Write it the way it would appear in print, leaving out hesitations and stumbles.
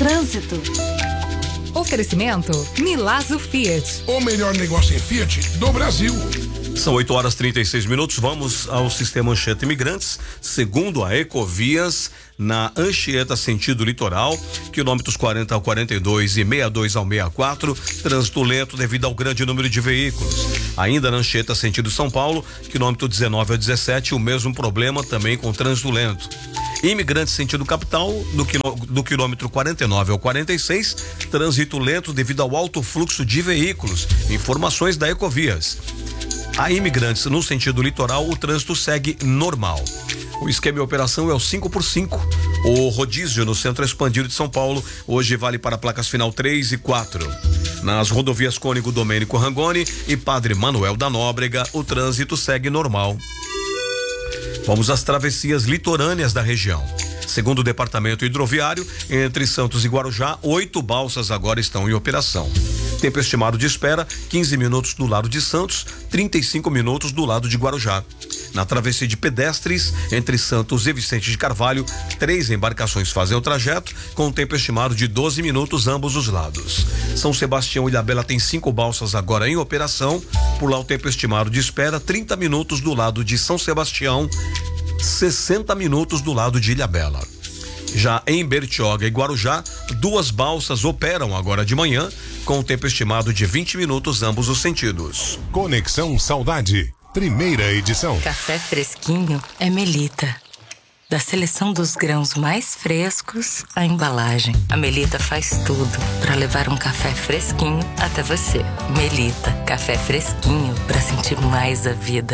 trânsito. Oferecimento Milazzo Fiat. O melhor negócio em Fiat do Brasil. São 8h36. Vamos ao sistema Anchieta Imigrantes. Segundo a Ecovias, na Anchieta sentido litoral, quilômetros 40 ao 42 e 62 ao 64, trânsito lento devido ao grande número de veículos. Ainda na Anchieta sentido São Paulo, quilômetro 19 ao 17, o mesmo problema também com trânsito lento. Imigrantes sentido capital, do quilômetro 49 ao 46, trânsito lento devido ao alto fluxo de veículos. Informações da Ecovias. A Imigrantes no sentido litoral, o trânsito segue normal. O esquema de operação é o 5x5. O rodízio no Centro Expandido de São Paulo hoje vale para placas final 3 e 4. Nas rodovias Cônigo Domênico Rangoni e Padre Manuel da Nóbrega, o trânsito segue normal. Vamos às travessias litorâneas da região. Segundo o Departamento Hidroviário, entre Santos e Guarujá, 8 balsas agora estão em operação. Tempo estimado de espera, 15 minutos do lado de Santos, 35 minutos do lado de Guarujá. Na travessia de pedestres, entre Santos e Vicente de Carvalho, 3 embarcações fazem o trajeto, com tempo estimado de 12 minutos ambos os lados. São Sebastião e Ilhabela tem 5 balsas agora em operação. Por lá o tempo estimado de espera, 30 minutos do lado de São Sebastião, 60 minutos do lado de Ilhabela. Já em Bertioga e Guarujá, 2 balsas operam agora de manhã, com tempo estimado de 20 minutos ambos os sentidos. Conexão Saudade, primeira edição. Café fresquinho é Melita. Da seleção dos grãos mais frescos à embalagem, a Melita faz tudo para levar um café fresquinho até você. Melita, café fresquinho para sentir mais a vida.